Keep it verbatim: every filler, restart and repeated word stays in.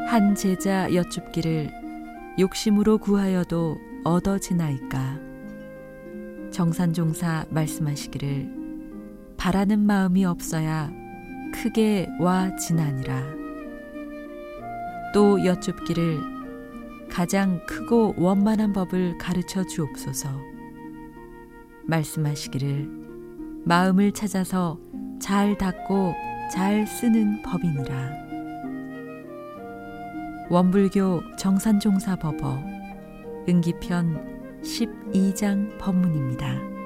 한 제자 여쭙기를 욕심으로 구하여도 얻어지나이까. 정산종사 말씀하시기를 바라는 마음이 없어야 크게 와 지나니라. 또 여쭙기를 가장 크고 원만한 법을 가르쳐 주옵소서. 말씀하시기를 마음을 찾아서 잘 닦고 잘 쓰는 법이니라. 원불교 정산종사법어 응기편 십이 장 법문입니다.